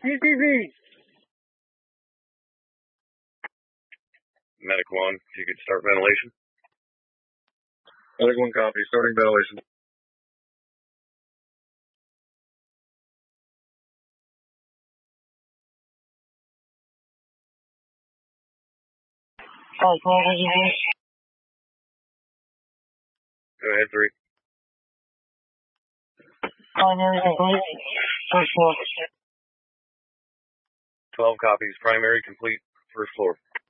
PCV. Medic 1, if you could start ventilation. Medic 1 copy, starting ventilation. Go ahead, 3. Primary complete. First floor. 12 copies, primary complete, first floor.